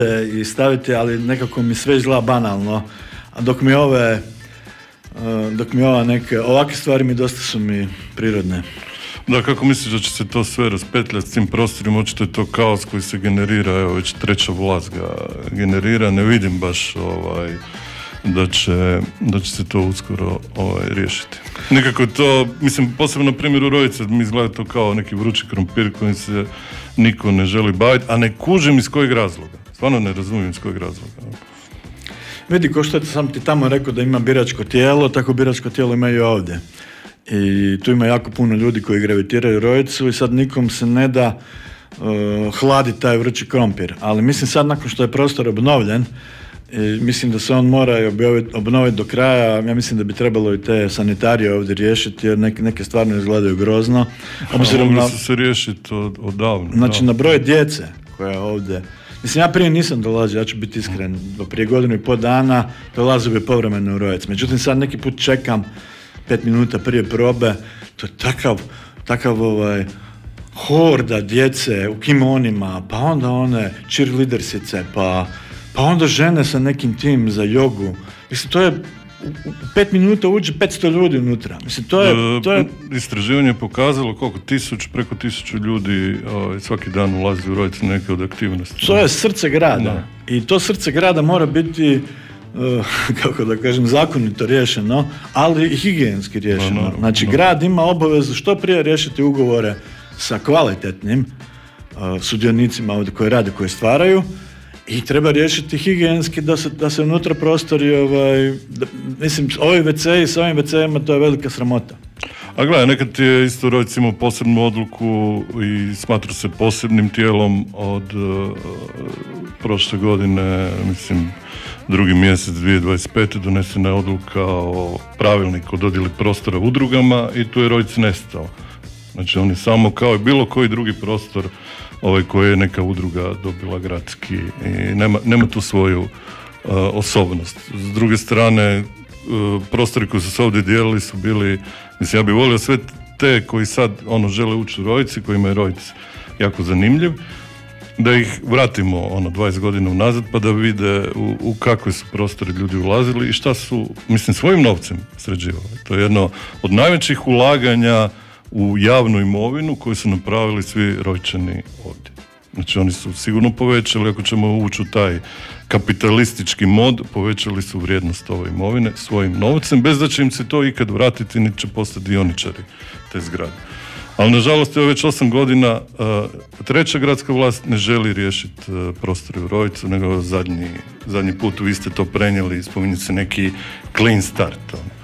i staviti, ali nekako mi sve izgleda banalno. A dok mi ova neke, ovakve stvari mi dosta su mi prirodne. Da, kako misliš da će se to sve raspetljati s tim prostorima, očito je to kaos koji se generira, evo već treća vlast ga generira, ne vidim baš da će se to uskoro riješiti. Nekako to, mislim, posebno na primjeru Rojice, mi izgleda to kao neki vrući krompir kojim se niko ne želi baviti, a ne kužim iz kojeg razloga. Stvarno ne razumijem iz kojeg razloga. Vidi, ko što sam ti tamo rekao da ima biračko tijelo, tako biračko tijelo ima i ovdje. I tu ima jako puno ljudi koji gravitiraju Rojicu i sad nikom se ne da hladiti taj vrući krompir. Ali mislim sad nakon što je prostor obnovljen, mislim da se on mora obnoviti do kraja. Ja mislim da bi trebalo i te sanitarije ovdje riješiti, jer neke stvarno izgledaju grozno. Mogli su se riješiti odavno. Znači na broj djece koja je ovdje. Mislim, ja prije nisam dolazio, ja ću biti iskren, do prije 1.5 dana dolazio bi povremeno u Rojec. Međutim, sad neki put čekam 5 minuta prije probe, to je takav horda djece u kimonima, pa onda one cheerleadersice, pa onda žene sa nekim tim za jogu. Mislim, to je u 5 minuta uđe 500 ljudi unutra. Mislim, to je... Istraživanje je pokazalo preko 1000 ljudi svaki dan ulazi u Rojec neke od aktivnosti. To je srce grada. Da. I to srce grada mora biti, kako da kažem, zakonito riješeno, ali i higijenski riješeno. Znači, grad ima obavezu što prije riješiti ugovore sa kvalitetnim sudionicima ovdje koji rade, koji stvaraju, i treba riješiti higijenski da se unutra prostori, mislim, ovi WC-i s ovim WC-ima, to je velika sramota. A gledaj, nekad je isto Rojec imao posebnu odluku i smatra se posebnim tijelom od prošle godine, mislim, 2. mjesec 2025. donesena je odluka o pravilniku o dodjeli prostora udrugama i tu je Rojec nestao. Znači on je samo kao i bilo koji drugi prostor koji je neka udruga dobila gradski i nema tu svoju osobnost. S druge strane, prostori koji su se ovdje dijelili su bili, mislim, ja bih volio sve te koji sad žele ući u Rojec, kojima je Rojec jako zanimljiv, da ih vratimo 20 godina unazad pa da vide u kakve su prostore ljudi ulazili i šta su, mislim, svojim novcem sređivali. To je jedno od najvećih ulaganja u javnu imovinu koju su napravili svi Rojčani ovdje. Znači oni su sigurno povećali, ako ćemo ući u taj kapitalistički mod, povećali su vrijednost ove imovine svojim novcem, bez da će im se to ikad vratiti, niti će postati dioničari te zgrade. Ali nažalost je već 8 godina treća gradska vlast ne želi riješiti prostore u Rojcu, nego zadnji put vi ste to prenijeli, spominje se neki clean start.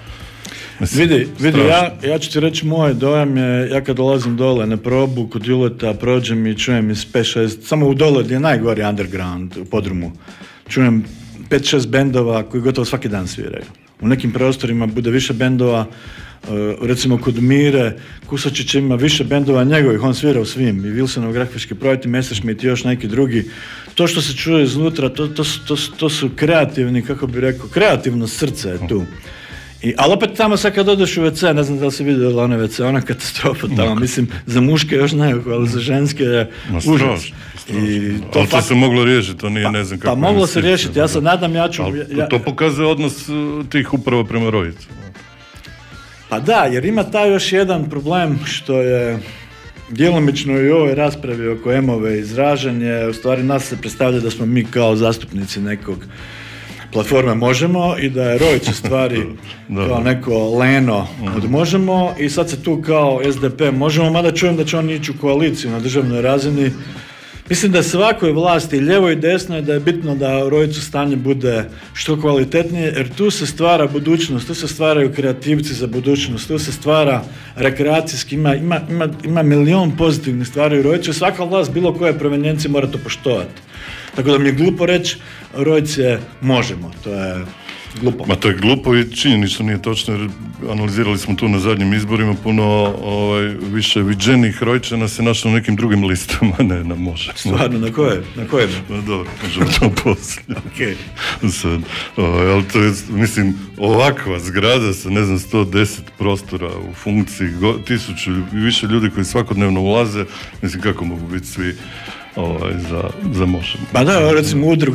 Vidi, ja ću ti reći, moj dojam je, ja kad dolazim dole na probu, kod Juleta prođem i čujem iz 5-6, samo u dole gdje je najgori underground u podrumu, čujem 5-6 bendova koji gotovo svaki dan sviraju. U nekim prostorima bude više bendova, recimo kod Mire Kusačić ima više bendova njegovih, on svira u svim, i Wilsonov grafički projekt, i Messerschmitt i još neki drugi. To što se čuje iznutra, to su kreativni, kako bi rekao, kreativno srce je tu. Ali opet tamo sad kad odeš u WC, ne znam da li si vidio one WC, ona katastrofa tamo, mislim, za muške još nekako, ali za ženske je užas. Ali to se moglo riješiti, to nije, ne znam kako. Pa moglo se riješiti, ja se nadam, to pokazuje odnos tih upravo prema Rojicu. Pa da, jer ima taj još jedan problem što je djelomično i u ovoj raspravi oko EMO-ve izražen je, u stvari nas se predstavlja da smo mi kao zastupnici nekog platforme Možemo i da je Rojc u stvari kao neko leno od Možemo i sad se tu kao SDP Možemo, mada čujem da će oni ići u koaliciju na državnoj razini. Mislim da svakoj vlasti, lijevo i desno, da je bitno da u Rojcu stanje bude što kvalitetnije, jer tu se stvara budućnost, tu se stvaraju kreativci za budućnost, tu se stvara rekreacijski, ima milion pozitivnih stvari u Rojcu i svaka vlast bilo koje provenjencije mora to poštovati. Tako da mi je glupo reći, Rojc je Možemo, to je glupo. Ma to je glupo i činjenično nije točno, jer analizirali smo tu na zadnjim izborima, puno više viđenih Rojčana se našlo na nekim drugim listama, ne na Može. Stvarno, na koje? No, dobro, možemo to poslije. Okay. Sad, ali to je, mislim, ovakva zgrada sa, ne znam, 110 prostora u funkciji, 1000 i više ljudi koji svakodnevno ulaze, mislim, kako mogu biti svi za Možemo. Pa da, recimo udruga